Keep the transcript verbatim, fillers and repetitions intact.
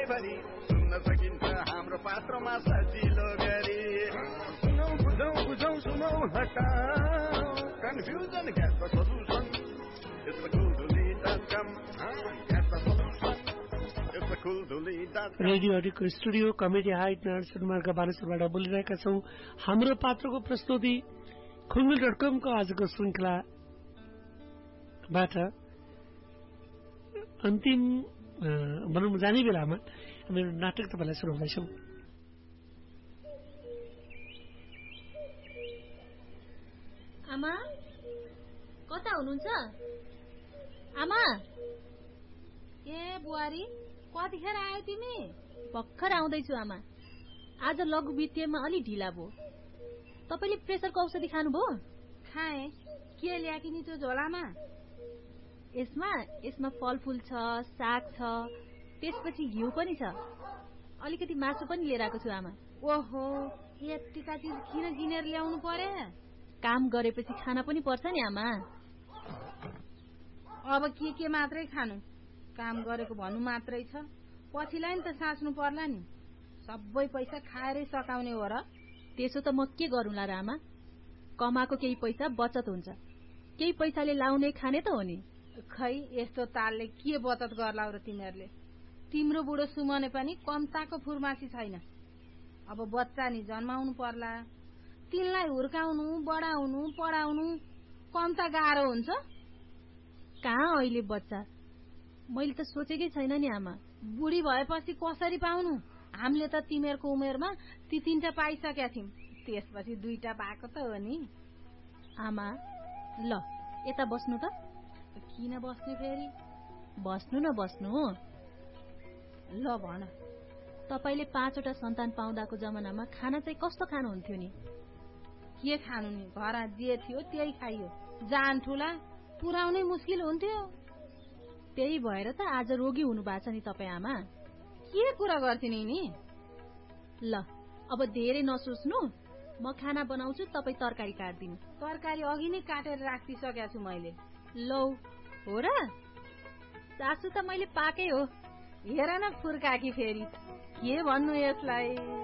भरिभरि सुन्न सकिन्छ हाम्रो पात्रमा सजिलो गरी सुनौ बुझौ बुझौ सुनौ हटाऊ confusion get the solution it's the cool delete dot com get the solution it's the cool delete dot com radio haricot studio comedy height नरसनमार्ग बानेश्वरबाट बोलिरहेका छौं हाम्रो पात्रको प्रस्तुति खुङ्गुल डट कम को आजको श्रृंखलाबाट अन्तिम भनौँ जाने बेलामा मेरो नाटक तपाईलाई सुनाउँदैछौं। आमा कता हुनुहुन्छ? आमा ए बुहारी कतिखेर आयो तिमी? भर्खर आउँदैछु आमा। आज लघु वित्तीयमा अलि ढिला भयो। तपाईले प्रेसरको औषधि खानुभयो? खाए। के ल्याकी नि त्यो झोलामा? यसमा यसमा फलफूल छ, साग छ, त्यसपछि घिउ पनि छ। अलिकति मासु पनि लिएर आएको छु आमा। ओहो, यतिका चीज किन किनेर ल्याउनु पर्यो? काम गरेपछि खाना पनि पर्छ नि आमा। अब के के मात्रै खानु? काम गरेको भन्नु मात्रै छ। पछिलाई नि त साच्नु पर्ला नि। सबै पैसा खाएरै सकाउने हो र? त्यसो त म के गरौँला र आमा? कमाएको केही पैसा बचत हुन्छ, केही पैसाले लाउने खाने त हो नि। खै यस्तो तालले के बचत गर्ला र तिमीहरूले? तिम्रो बुढो सुमने पनि कम्ताको फुर्मासी छैन। अब बच्चा नि जन्माउनु पर्ला, तिनलाई हुर्काउनु, बढाउनु, पढाउनु कम्ता गाह्रो हुन्छ। कहाँ अहिले बच्चा? मैले त सोचेकै छैन नि आमा। बुढी भएपछि कसरी पाउनु? हामीले त तिमीहरूको उमेरमा ती तीनटा पाइसकेका थियौं, त्यसपछि दुईटा पाएको त हो नि। आमा ल यता बस्नु त। किन बस्ने फेरि? बस्नु न बस्नु। ल भन। तपाईले पाँचवटा सन्तान पाउँदाको जमानामा खाना चाहिँ कस्तो खानुहुन्थ्यो नि? के खानु नि, घर जे थियो त्यही खाइयो। जान ठुला पुर्याउनै मुस्किल हुन्थ्यो। त्यही भएर त आज रोगी हुनु भएको छ नि तपाईँ आमा। के कुरा गर्थिनी नि? ल अब धेरै नसोच्नु, म खाना बनाउँछु, तपाईँ तरकारी काट्दिनु। तरकारी अघि नै काटेर राखिसकेको छु मैले। लौ हो र? सासु त मैले पाकै हो। हेर न फुर्काकी फेरि। के भन्नु यसलाई?